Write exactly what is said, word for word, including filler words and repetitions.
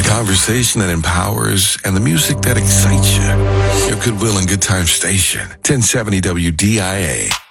conversation that empowers, and the music that excites you. Your Goodwill and Good Time station, ten seventy W D I A.